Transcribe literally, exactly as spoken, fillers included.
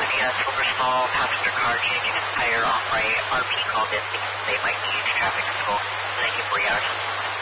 any uh, silver small passenger car changing its tire on right, R P called in thinking they might need traffic control. Thank you for your action.